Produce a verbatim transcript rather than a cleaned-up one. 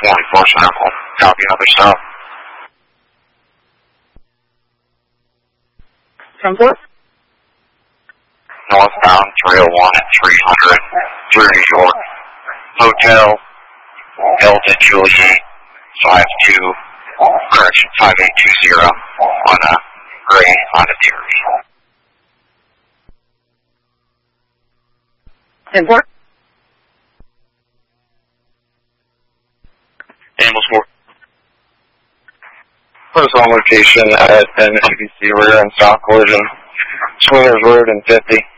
twenty-four Circle. Copy, another stop. ten four? Northbound three oh one at three hundred through New York. Hotel, Delta Juliet, five two, correction, five eight two zero on a gray Honda Theory. ten four? Animal Sport. Close on location at Mississippi Sea rear and stock collision. Swingers Road and fifty.